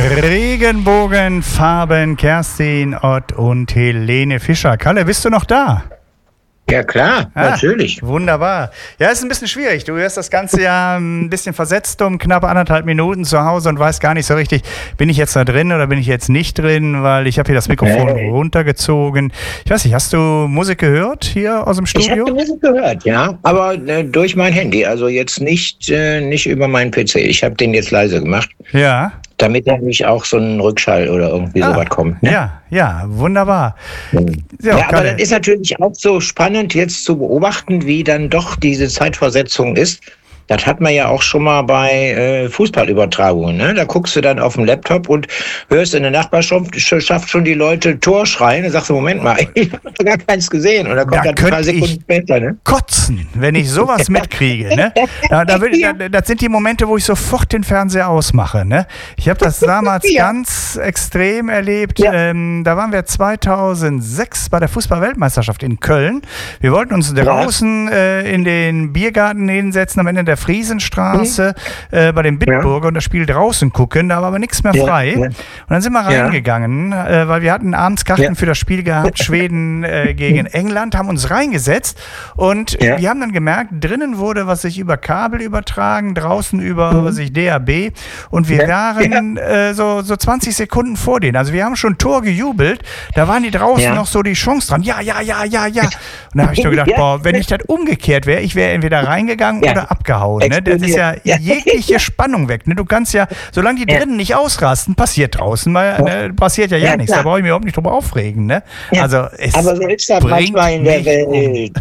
Regenbogenfarben, Kerstin Ott und Helene Fischer. Kalle, bist du noch da? Ja klar, natürlich. Wunderbar. Ja, ist ein bisschen schwierig. Du hörst das Ganze ja ein bisschen versetzt um knapp 1,5 Minuten zu Hause und weißt gar nicht so richtig, bin ich jetzt da drin oder bin ich jetzt nicht drin, weil ich habe hier das Mikrofon runtergezogen. Ich weiß nicht, hast du Musik gehört hier aus dem Studio? Ich habe Musik gehört, ja, aber durch mein Handy, also jetzt nicht über meinen PC. Ich habe den jetzt leise gemacht. Ja. Damit da nicht auch so ein Rückschall oder irgendwie sowas kommt. Ne? Ja, wunderbar. Ja, aber das ist natürlich auch so spannend jetzt zu beobachten, wie dann doch diese Zeitversetzung ist. Das hat man ja auch schon mal bei Fußballübertragungen. Ne? Da guckst du dann auf dem Laptop und hörst in der Nachbarschaft schon die Leute Tor schreien. Da sagst du, Moment mal, ich habe gar keins gesehen. Und dann kommt dann 2 Sekunden später. Ne? Kotzen, wenn ich sowas mitkriege. Ne? Das sind die Momente, wo ich sofort den Fernseher ausmache. Ne? Ich habe das damals ganz extrem erlebt. Ja. Da waren wir 2006 bei der Fußball-Weltmeisterschaft in Köln. Wir wollten uns draußen in den Biergarten hinsetzen am Ende der Friesenstraße bei den Bitburger und das Spiel draußen gucken, da war aber nichts mehr frei. Und dann sind wir reingegangen, weil wir hatten abends Karten für das Spiel gehabt, Schweden gegen England, haben uns reingesetzt und wir haben dann gemerkt, drinnen wurde was sich über Kabel übertragen, draußen über was sich DAB und wir waren so 20 Sekunden vor denen. Also wir haben schon Tor gejubelt, da waren die draußen noch so die Chance dran. Ja. Und da habe ich nur gedacht, boah, wenn ich das umgekehrt wäre, ich wäre entweder reingegangen oder abgehauen. Ne? Das ist ja jegliche Spannung weg. Ne? Du kannst ja, solange die drinnen nicht ausrasten, passiert draußen mal, passiert ja nichts. Da brauche ich mich überhaupt nicht drüber aufregen. Ne? Ja. Also aber so ist das manchmal in der Welt.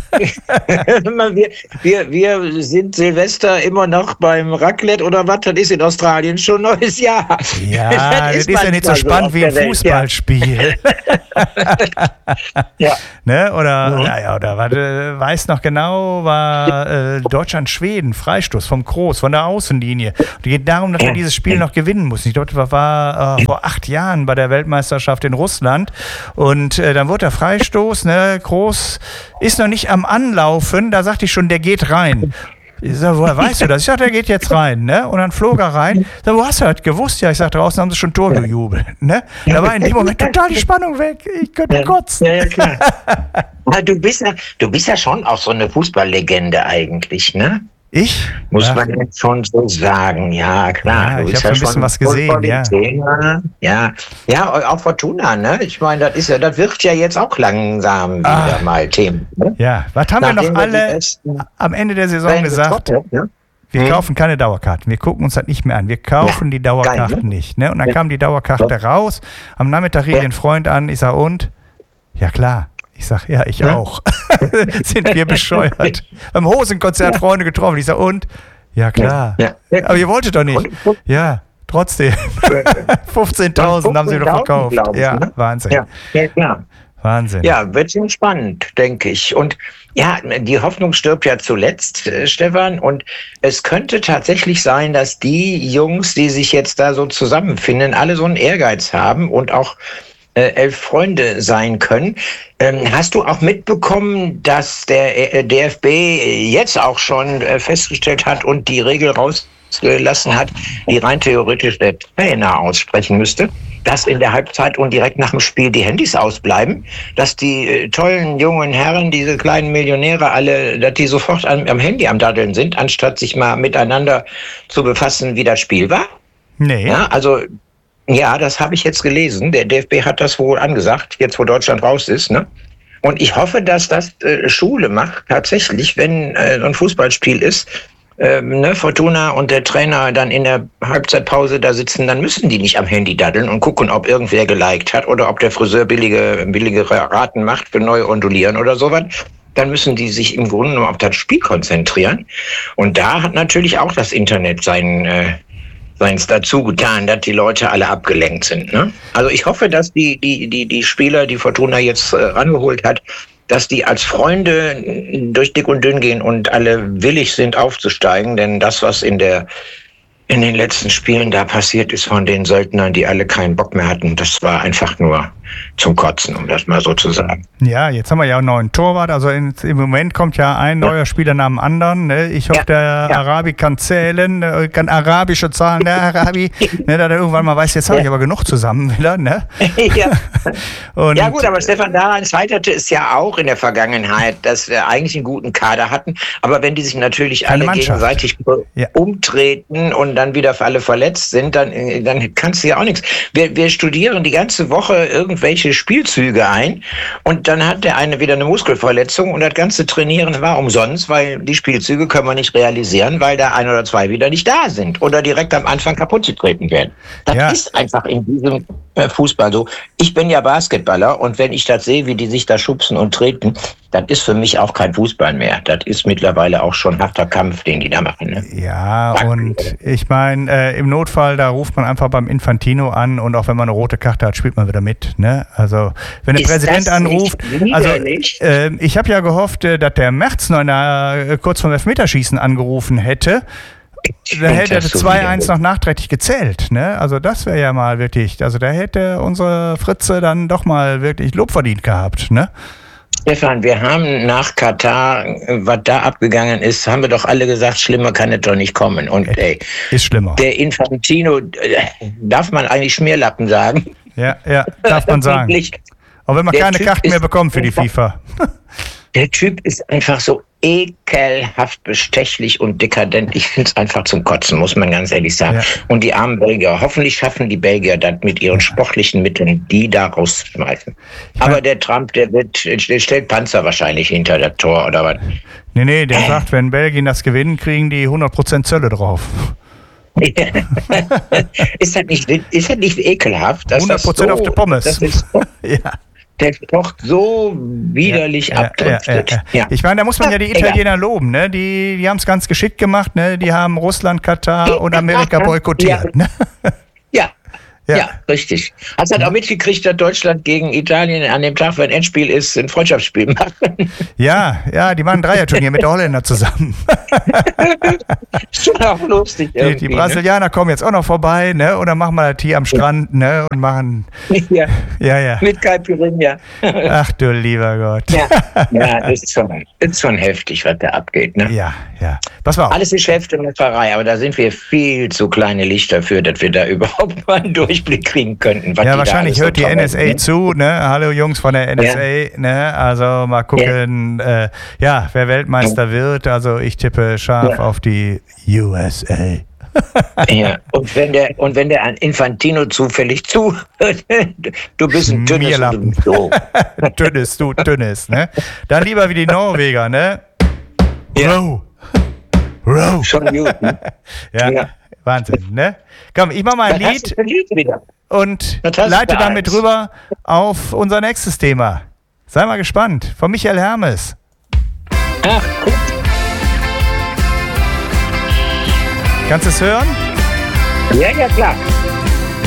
Wir sind Silvester immer noch beim Raclette oder was? Das ist in Australien schon neues Jahr. Ja, das ist ja nicht so spannend wie ein Fußballspiel. Ne? Oder warte, weiß noch genau, war Deutschland-Schweden, Freistoß vom Kroos, von der Außenlinie. Und es geht darum, dass wir dieses Spiel noch gewinnen mussten. Ich glaube, das war vor 8 Jahren bei der Weltmeisterschaft in Russland. Und dann wurde der Freistoß, ne, Kroos ist noch nicht am Anlaufen, da sagte ich schon, der geht rein. Ich sag, woher weißt du das? Ich sag, der geht jetzt rein, ne? Und dann flog er rein. Ich sag, wo hast du das gewusst? Ja, ich sag, draußen haben sie schon Tor gejubelt, ne? Da war in dem Moment total die Spannung weg. Ich könnte kotzen. Ja, klar. Du bist ja schon auch so eine Fußballlegende eigentlich, ne? Ich? Muss man jetzt schon so sagen, ja klar. Ja, ich habe schon ein bisschen was gesehen, ja, auch Fortuna, ne? Ich meine, das wird ja jetzt auch langsam wieder mal Thema. Ne? Ja, was haben wir noch alle am Ende der Saison gesagt? Wir kaufen keine Dauerkarten, wir gucken uns das nicht mehr an, wir kaufen die Dauerkarten nicht. Ne? Und dann kam die Dauerkarte raus, am Nachmittag rief den Freund an, ich sag, und? Ja klar. Ich sag, ja, ich auch. Sind wir bescheuert? Beim Hosenkonzert Freunde getroffen. Ich sag, und? Ja, klar. Aber ihr wolltet doch nicht. Ja, trotzdem. 15.000 haben sie doch verkauft. Ja, ne? Wahnsinn. Ja, klar. Wahnsinn. Ja, wird schon spannend, denke ich. Und ja, die Hoffnung stirbt ja zuletzt, Stefan. Und es könnte tatsächlich sein, dass die Jungs, die sich jetzt da so zusammenfinden, alle so einen Ehrgeiz haben und auch 11 Freunde sein können. Hast du auch mitbekommen, dass der DFB jetzt auch schon festgestellt hat und die Regel rausgelassen hat, die rein theoretisch der Trainer aussprechen müsste, dass in der Halbzeit und direkt nach dem Spiel die Handys ausbleiben, dass die tollen jungen Herren, diese kleinen Millionäre alle, dass die sofort am Handy am Daddeln sind, anstatt sich mal miteinander zu befassen, wie das Spiel war? Nee. Ja, also ja, das habe ich jetzt gelesen. Der DFB hat das wohl angesagt, jetzt wo Deutschland raus ist. Ne? Und ich hoffe, dass das Schule macht, tatsächlich, wenn so ein Fußballspiel ist, Fortuna und der Trainer dann in der Halbzeitpause da sitzen, dann müssen die nicht am Handy daddeln und gucken, ob irgendwer geliked hat oder ob der Friseur billige Raten macht für neue Ondulieren oder sowas. Dann müssen die sich im Grunde nur auf das Spiel konzentrieren. Und da hat natürlich auch das Internet seins dazu getan, dass die Leute alle abgelenkt sind. Ne? Also ich hoffe, dass die Spieler, die Fortuna jetzt rangeholt hat, dass die als Freunde durch dick und dünn gehen und alle willig sind aufzusteigen, denn das, was in den letzten Spielen da passiert ist von den Söldnern, die alle keinen Bock mehr hatten, das war einfach nur zum Kotzen, um das mal so zu sagen. Ja, jetzt haben wir ja einen neuen Torwart. Also im Moment kommt ja ein neuer Spieler nach dem anderen. Ne? Ich hoffe, der Arabi kann zählen, kann arabische Zahlen, der Arabi. Ne, da der irgendwann mal weiß, jetzt habe ich aber genug zusammen wieder. Ne? Ja gut, aber Stefan, daran scheiterte es ja auch in der Vergangenheit, dass wir eigentlich einen guten Kader hatten. Aber wenn die sich natürlich alle gegenseitig umtreten und dann wieder alle verletzt sind, dann kannst du ja auch nichts. Wir studieren die ganze Woche irgendwelche Spielzüge ein und dann hat der eine wieder eine Muskelverletzung und das ganze Trainieren war umsonst, weil die Spielzüge können wir nicht realisieren, weil da ein oder zwei wieder nicht da sind oder direkt am Anfang kaputt getreten werden. Das ist einfach in diesem Fußball so. Ich bin ja Basketballer und wenn ich das sehe, wie die sich da schubsen und treten, das ist für mich auch kein Fußball mehr. Das ist mittlerweile auch schon harter Kampf, den die da machen. Ne? Ja, und ich meine, im Notfall, da ruft man einfach beim Infantino an und auch wenn man eine rote Karte hat, spielt man wieder mit. Ne? Also, wenn der Präsident anruft, also ich habe ja gehofft, dass der Merz noch kurz vorm Elfmeterschießen angerufen hätte. Da hätte er 2-1 noch nachträglich gezählt, ne? Also das wäre ja mal wirklich, also da hätte unsere Fritze dann doch mal wirklich Lob verdient gehabt, ne? Stefan, wir haben nach Katar, was da abgegangen ist, haben wir doch alle gesagt, schlimmer kann es doch nicht kommen. Und ist schlimmer. Der Infantino, darf man eigentlich Schmierlappen sagen? Ja, darf man sagen. Auch wenn man keine Karten mehr bekommt für die FIFA. Der Typ ist einfach so ekelhaft bestechlich und dekadent. Ich finde es einfach zum Kotzen, muss man ganz ehrlich sagen. Ja. Und die armen Belgier, hoffentlich schaffen die Belgier dann mit ihren sportlichen Mitteln, die da rausschmeißen. Aber der Trump, der stellt Panzer wahrscheinlich hinter das Tor oder was? Nee, der sagt, wenn Belgien das gewinnen, kriegen die 100% Zölle drauf. Ist das nicht ekelhaft? 100% auf die Pommes. Das ist der kocht so widerlich abdriftet. Ja. Ich meine, da muss man ja die Italiener loben, ne? Die haben es ganz geschickt gemacht, ne? Die haben Russland, Katar und Amerika boykottiert, ne? Ja, richtig. Hast du auch mitgekriegt, dass Deutschland gegen Italien an dem Tag, wenn Endspiel ist, ein Freundschaftsspiel machen? Ja, die machen ein Dreierturnier mit der Holländer zusammen. Schon auch lustig. Die Brasilianer kommen jetzt auch noch vorbei, ne? Und dann machen wir das hier am Strand, ne? Und machen. Ja. Mit Caipirinha. Ach du lieber Gott. Ja, ist schon heftig, was da abgeht, ne? Ja. Pass mal auf. Alles ist Geschäftsmacherei, aber da sind wir viel zu kleine Lichter für, dass wir da überhaupt mal einen Durchblick kriegen könnten. Ja, wahrscheinlich hört die NSA zu, ne? Hallo Jungs von der NSA, ne? Also mal gucken, wer Weltmeister wird. Also ich tippe scharf auf die USA. Ja, und wenn der Infantino zufällig zuhört, du bist ein dünnes und so. Dünnes, ne? Dann lieber wie die Norweger, ne? Row. Schon gut, ne? Ja, Wahnsinn, ne? Komm, ich mach mal ein Lied und leite damit rüber auf unser nächstes Thema. Sei mal gespannt. Von Michael Hermes. Ach, guck. Kannst du es hören? Ja, klar.